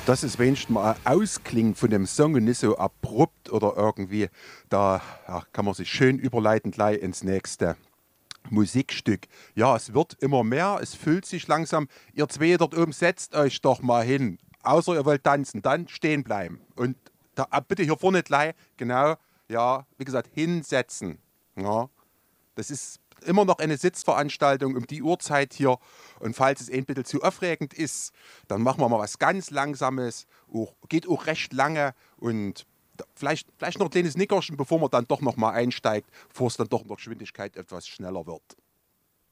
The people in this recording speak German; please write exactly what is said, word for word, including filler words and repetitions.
dass es wenigstens mal ausklingt von dem Song und nicht so abrupt oder irgendwie. Da ja, kann man sich schön überleiten gleich ins nächste Musikstück. Ja, es wird immer mehr, es füllt sich langsam. Ihr zwei dort oben, setzt euch doch mal hin. Außer ihr wollt tanzen, dann stehen bleiben. Und da, ah, bitte hier vorne gleich, genau, ja, wie gesagt, hinsetzen. Ja, das ist immer noch eine Sitzveranstaltung um die Uhrzeit hier. Und falls es ein bisschen zu aufregend ist, dann machen wir mal was ganz Langsames. Auch, geht auch recht lange und da- vielleicht, vielleicht noch ein kleines Nickerchen, bevor man dann doch noch mal einsteigt, bevor es dann doch in der Geschwindigkeit etwas schneller wird.